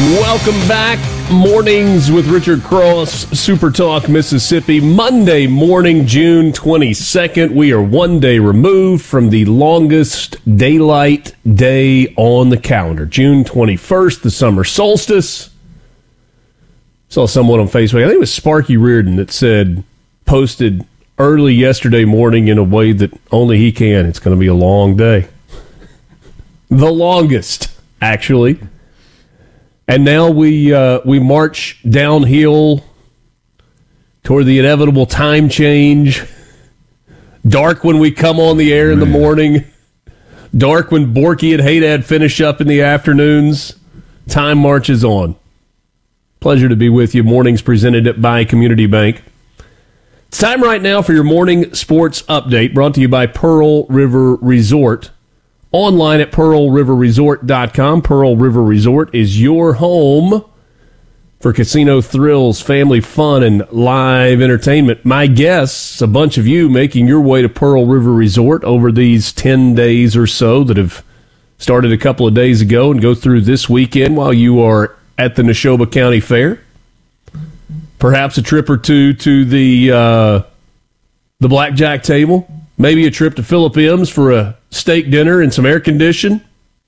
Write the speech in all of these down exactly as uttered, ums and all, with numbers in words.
Welcome back. Mornings with Richard Cross, Super Talk Mississippi. Monday morning, June twenty-second. We are one day removed from the longest daylight day on the calendar. June twenty-first, the summer solstice. Saw someone on Facebook, I think it was Sparky Reardon, that said, posted early yesterday morning in a way that only he can. It's going to be a long day. The longest, actually. And now we uh, we march downhill toward the inevitable time change. Dark when we come on the air in the morning. Dark when Borky and Haydad finish up in the afternoons. Time marches on. Pleasure to be with you. Mornings presented by Community Bank. It's time right now for your morning sports update, brought to you by Pearl River Resort. Online at pearl river resort dot com. Pearl River Resort is your home for casino thrills, family fun, and live entertainment. My guess, a bunch of you making your way to Pearl River Resort over these ten days or so that have started a couple of days ago and go through this weekend while you are at the Neshoba County Fair. Perhaps a trip or two to the uh, the blackjack table. Maybe a trip to Philip M's for a steak dinner and some air condition.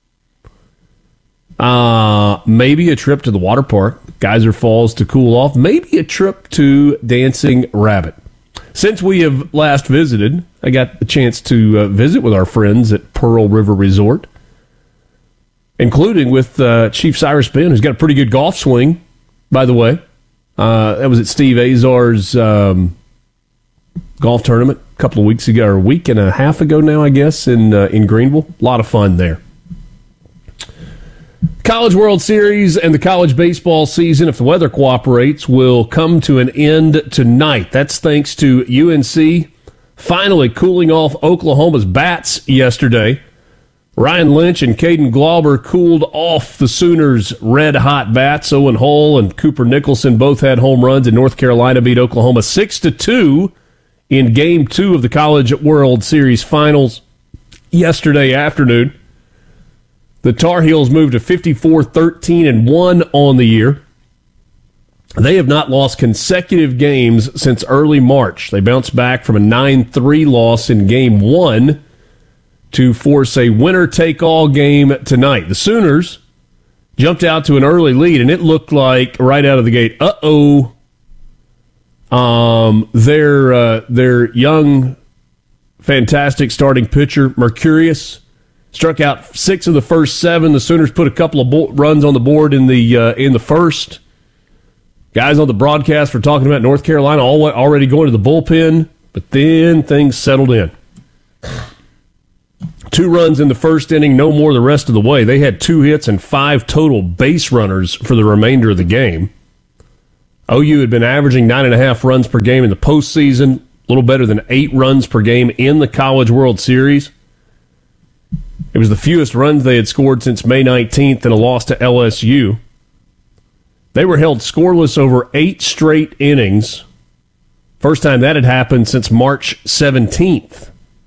Uh, maybe a trip to the water park, Geyser Falls, to cool off. Maybe a trip to Dancing Rabbit. Since we have last visited, I got the chance to uh, visit with our friends at Pearl River Resort, including with uh, Chief Cyrus Ben, who's got a pretty good golf swing, by the way. Uh, that was at Steve Azar's um, golf tournament a couple of weeks ago, or a week and a half ago now, I guess, in uh, in Greenville. A lot of fun there. College World Series and the college baseball season, if the weather cooperates, will come to an end tonight. That's thanks to U N C finally cooling off Oklahoma's bats yesterday. Ryan Lynch and Caden Glauber cooled off the Sooners' red-hot bats. Owen Hull and Cooper Nicholson both had home runs, and North Carolina beat Oklahoma six to two in Game two of the College World Series Finals yesterday afternoon. The Tar Heels moved to fifty-four thirteen and one on the year. They have not lost consecutive games since early March. They bounced back from a nine three loss in Game one to force a winner-take-all game tonight. The Sooners jumped out to an early lead, and it looked like right out of the gate, uh-oh, um, their, uh, their young, fantastic starting pitcher, Mercurius, struck out six of the first seven. The Sooners put a couple of bo- runs on the board in the uh, in the first. Guys on the broadcast were talking about North Carolina all, already going to the bullpen, but then things settled in. Two runs in the first inning, no more the rest of the way. They had two hits and five total base runners for the remainder of the game. O U had been averaging nine and a half runs per game in the postseason, a little better than eight runs per game in the College World Series. It was the fewest runs they had scored since May nineteenth in a loss to L S U. They were held scoreless over eight straight innings. First time that had happened since March seventeenth.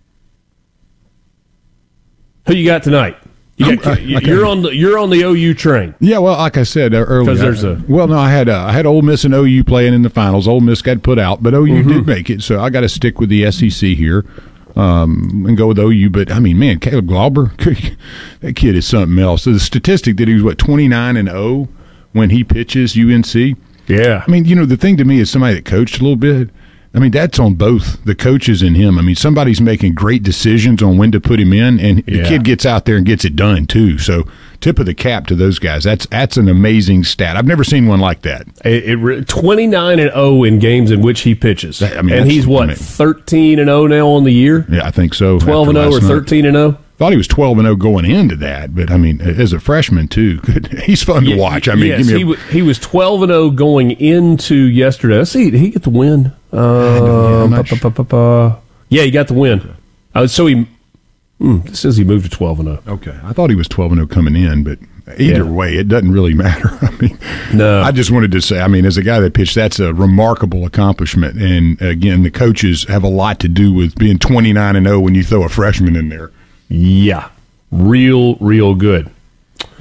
Who you got tonight? You got, okay. You're on the you're on the O U train. Yeah, well, like I said earlier, there's a well, no, I had uh, I had Ole Miss and O U playing in the finals. Ole Miss got put out, but O U mm-hmm. did make it, so I got to stick with the S E C here um, and go with O U. But I mean, man, Caleb Glauber, that kid is something else. So the statistic that he was what twenty-nine and oh when he pitches U N C. Yeah, I mean, you know, the thing to me is somebody that coached a little bit. I mean, that's on both the coaches and him. I mean, somebody's making great decisions on when to put him in, and yeah. the kid gets out there and gets it done, too. So, tip of the cap to those guys. That's that's an amazing stat. I've never seen one like that. It, it twenty-nine and oh in games in which he pitches. That, I mean, and he's, what, I mean, thirteen and oh now on the year? Yeah, I think so. twelve and oh or thirteen and oh? Thought he was twelve and oh going into that, but I mean, as a freshman too, he's fun yeah, to watch. I mean, yes, give me a, he, w- he was twelve and oh going into yesterday. Let's see, did he get the win? Uh, yeah, pa, pa, pa, pa. yeah, he got the win. Okay. Uh, so he mm, it says he moved to twelve and oh. Okay, I thought he was twelve and oh coming in, but either yeah. way, it doesn't really matter. I mean, no. I just wanted to say, I mean, as a guy that pitched, that's a remarkable accomplishment, and again, the coaches have a lot to do with being twenty-nine and oh when you throw a freshman in there. Yeah, real, real good.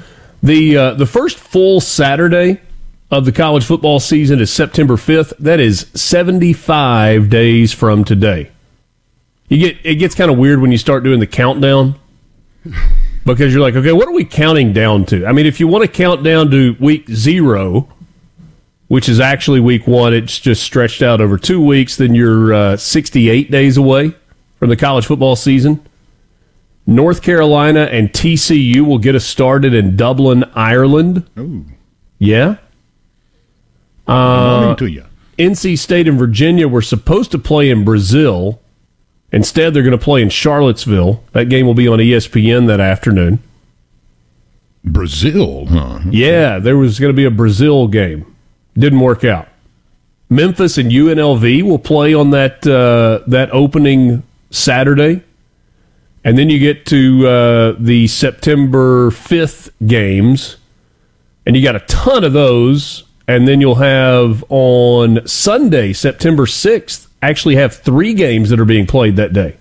The uh, the first full Saturday of the college football season is September fifth. That is seventy-five days from today. You get it gets kind of weird when you start doing the countdown because you're like, okay, what are we counting down to? I mean, if you want to count down to week zero, which is actually week one, it's just stretched out over two weeks, then you're uh, sixty-eight days away from the college football season. North Carolina and T C U will get us started in Dublin, Ireland. Ooh. Yeah. Uh, Morning to you. N C State and Virginia were supposed to play in Brazil. Instead, they're going to play in Charlottesville. That game will be on E S P N that afternoon. Brazil, huh? Yeah, there was going to be a Brazil game. Didn't work out. Memphis and U N L V will play on that uh, that opening Saturday. And then you get to uh, the September fifth games, and you got a ton of those. And then you'll have on Sunday, September sixth, actually have three games that are being played that day.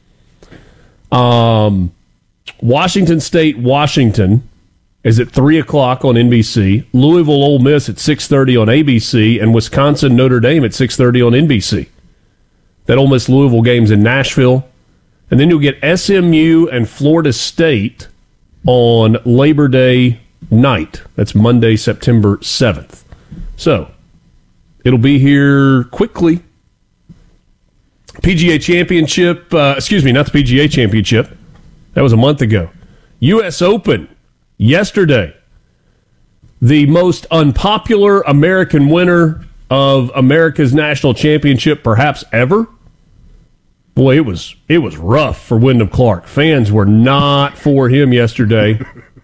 Um, Washington State, Washington is at three o'clock on N B C. Louisville, Ole Miss at six thirty on A B C. And Wisconsin, Notre Dame at six thirty on N B C. That Ole Miss Louisville game's in Nashville. And then you'll get S M U and Florida State on Labor Day night. That's Monday, September seventh. So, it'll be here quickly. P G A Championship, uh, excuse me, not the P G A Championship. That was a month ago. U S Open, yesterday. The most unpopular American winner of America's national championship perhaps ever. Boy, it was it was rough for Wyndham Clark. Fans were not for him yesterday.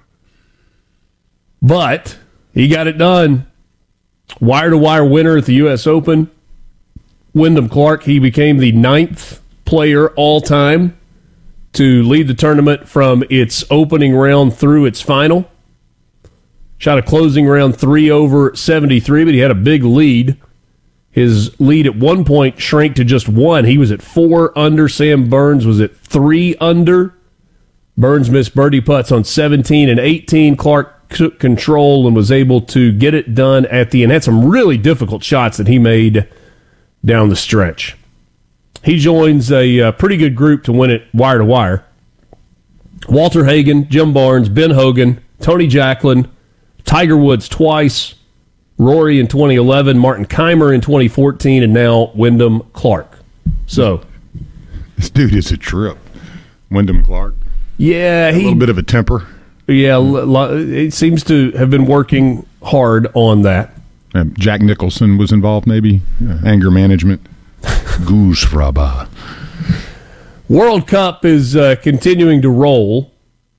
But he got it done. Wire-to-wire winner at the U S Open. Wyndham Clark, he became the ninth player all-time to lead the tournament from its opening round through its final. Shot a closing round three over seventy-three, but he had a big lead. His lead at one point shrank to just one. He was at four under. Sam Burns was at three under. Burns missed birdie putts on seventeen and eighteen. Clark took control and was able to get it done at the end. Had some really difficult shots that he made down the stretch. He joins a, a pretty good group to win it wire to wire. Walter Hagen, Jim Barnes, Ben Hogan, Tony Jacklin, Tiger Woods twice, Rory in twenty eleven, Martin Keimer in twenty fourteen, and now Wyndham Clark. So, this dude is a trip. Wyndham Clark. Yeah, he, a little bit of a temper. Yeah, it seems to have been working hard on that. Uh, Jack Nicholson was involved, maybe uh, anger management. Goose fraba. World Cup is uh, continuing to roll,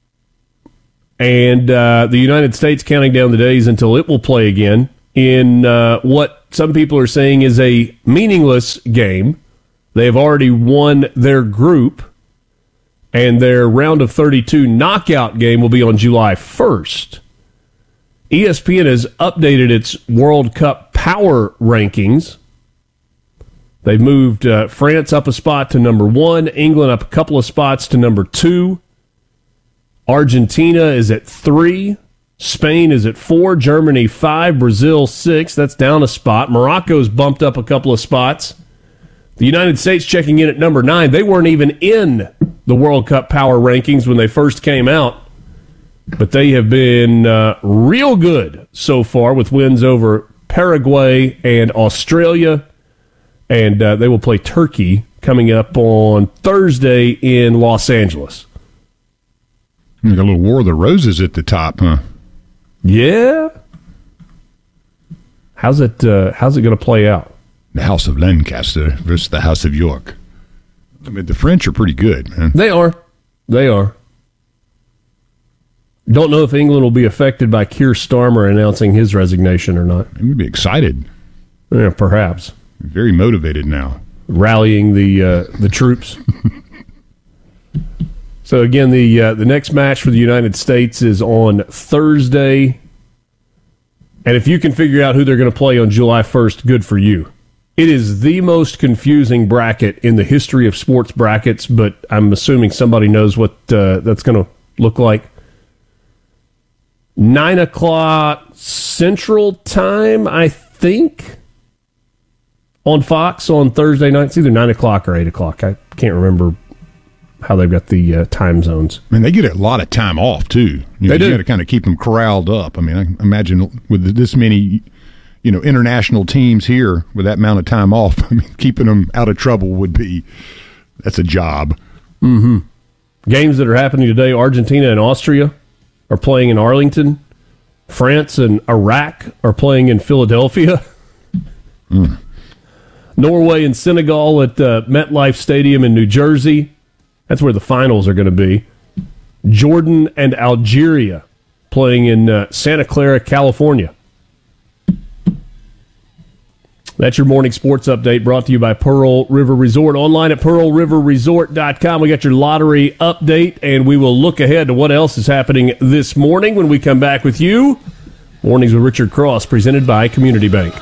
and uh, the United States counting down the days until it will play again in uh, what some people are saying is a meaningless game. They have already won their group, and their round of thirty-two knockout game will be on July first. E S P N has updated its World Cup power rankings. They've moved uh, France up a spot to number one, England up a couple of spots to number two. Argentina is at three, Spain is at four, Germany five, Brazil six. That's down a spot. Morocco's bumped up a couple of spots. The United States checking in at number nine. They weren't even in the World Cup power rankings when they first came out, but they have been uh, real good so far with wins over Paraguay and Australia, and uh, they will play Turkey coming up on Thursday in Los Angeles. You got a little War of the Roses at the top, huh? Yeah. How's it? Uh, how's it going to play out? The House of Lancaster versus the House of York. I mean, the French are pretty good, man. They are. They are. Don't know if England will be affected by Keir Starmer announcing his resignation or not. They would be excited. Yeah, perhaps. Very motivated now. Rallying the uh, the troops. So again, the uh, the next match for the United States is on Thursday. And if you can figure out who they're going to play on July first, good for you. It is the most confusing bracket in the history of sports brackets, but I'm assuming somebody knows what uh, that's going to look like. nine o'clock Central Time, I think, on Fox on Thursday night. It's either nine o'clock or eight o'clock. I can't remember how they've got the uh, time zones. I mean, they get a lot of time off, too. You They know, do. You got to kind of keep them corralled up. I mean, I imagine with this many, you know, international teams here with that amount of time off, I mean, keeping them out of trouble would be, that's a job. Mm-hmm. Games that are happening today, Argentina and Austria are playing in Arlington. France and Iraq are playing in Philadelphia. Mm. Norway and Senegal at uh, MetLife Stadium in New Jersey. That's where the finals are going to be. Jordan and Algeria playing in uh, Santa Clara, California. That's your morning sports update brought to you by Pearl River Resort. Online at pearl river resort dot com. We got your lottery update, and we will look ahead to what else is happening this morning when we come back with you. Mornings with Richard Cross, presented by Community Bank.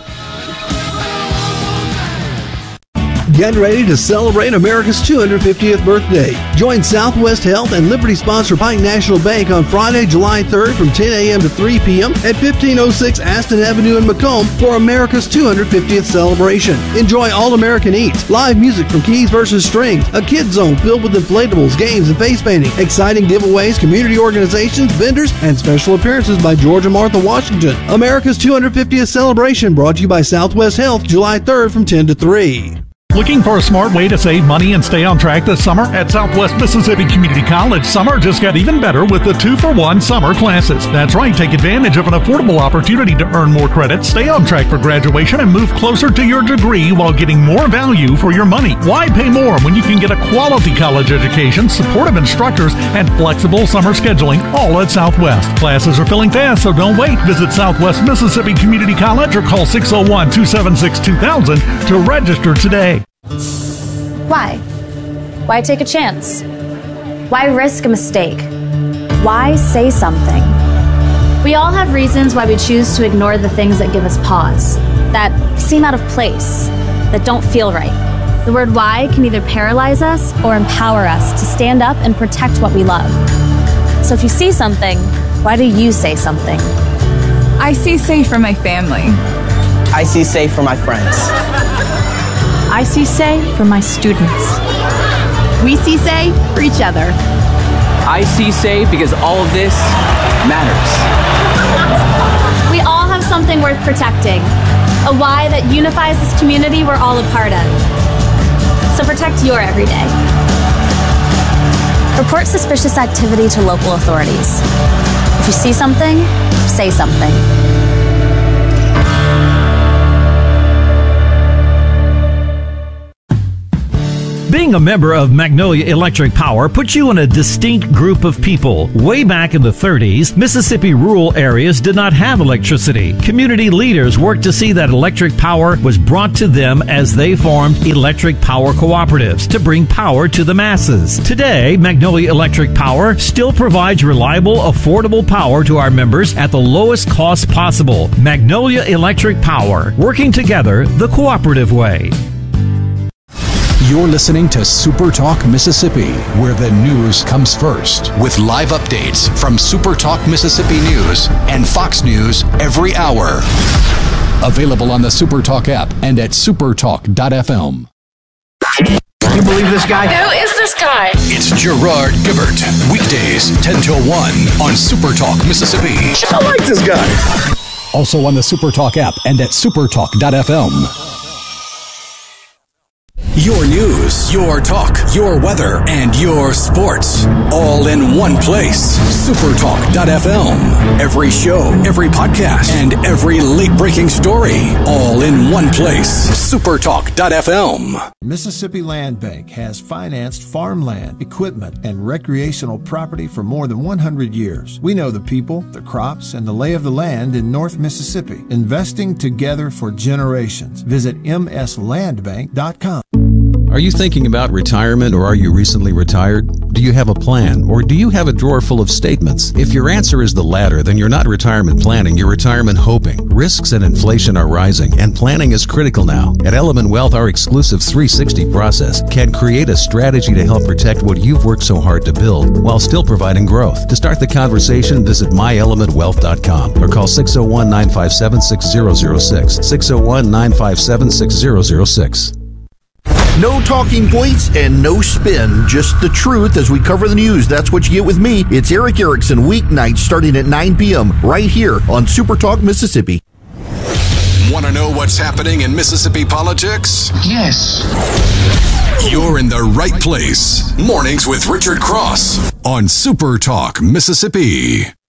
Get ready to celebrate America's two hundred fiftieth birthday. Join Southwest Health and Liberty sponsor Pike National Bank on Friday, July third from ten a.m. to three p.m. at fifteen oh six Aston Avenue in Macomb for America's two hundred fiftieth celebration. Enjoy All-American Eats, live music from Keys versus Strings, a kids zone filled with inflatables, games, and face painting, exciting giveaways, community organizations, vendors, and special appearances by George and Martha Washington. America's two hundred fiftieth celebration brought to you by Southwest Health, July third from ten to three. Looking for a smart way to save money and stay on track this summer? At Southwest Mississippi Community College, summer just got even better with the two for one summer classes. That's right, take advantage of an affordable opportunity to earn more credits, stay on track for graduation, and move closer to your degree while getting more value for your money. Why pay more when you can get a quality college education, supportive instructors, and flexible summer scheduling, all at Southwest? Classes are filling fast, so don't wait. Visit Southwest Mississippi Community College or call six oh one, two seven six, two thousand to register today. Why? Why take a chance? Why risk a mistake? Why say something? We all have reasons why we choose to ignore the things that give us pause, that seem out of place, that don't feel right. The word why can either paralyze us or empower us to stand up and protect what we love. So if you see something, why do you say something? I see safe for my family. I see safe for my friends. I see say for my students. We see say for each other. I see say because all of this matters. We all have something worth protecting, a why that unifies this community we're all a part of. So protect your everyday. Report suspicious activity to local authorities. If you see something, say something. Being a member of Magnolia Electric Power puts you in a distinct group of people. Way back in the thirties, Mississippi rural areas did not have electricity. Community leaders worked to see that electric power was brought to them as they formed electric power cooperatives to bring power to the masses. Today, Magnolia Electric Power still provides reliable, affordable power to our members at the lowest cost possible. Magnolia Electric Power, working together the cooperative way. You're listening to Super Talk Mississippi, where the news comes first. With live updates from Super Talk Mississippi News and Fox News every hour. Available on the Super Talk app and at supertalk dot f m. Can you believe this guy? Who is this guy? It's Gerard Gibert. Weekdays, ten till one on Super Talk Mississippi. I like this guy. Also on the Super Talk app and at supertalk dot f m. Your news, your talk, your weather, and your sports. All in one place. supertalk dot f m. Every show, every podcast, and every late-breaking story. All in one place. supertalk dot f m. Mississippi Land Bank has financed farmland, equipment, and recreational property for more than one hundred years. We know the people, the crops, and the lay of the land in North Mississippi. Investing together for generations. Visit m s land bank dot com. Are you thinking about retirement, or are you recently retired? Do you have a plan, or do you have a drawer full of statements? If your answer is the latter, then you're not retirement planning, you're retirement hoping. Risks and inflation are rising, and planning is critical now. At Element Wealth, our exclusive three sixty process can create a strategy to help protect what you've worked so hard to build while still providing growth. To start the conversation, visit my element wealth dot com or call six oh one, nine five seven, six oh oh six, six oh one, nine five seven, six oh oh six. No talking points and no spin, just the truth as we cover the news. That's what you get with me. It's Erick Erickson, weeknights starting at nine p.m. right here on Super Talk Mississippi. Want to know what's happening in Mississippi politics? Yes. You're in the right place. Mornings with Richard Cross on Super Talk Mississippi.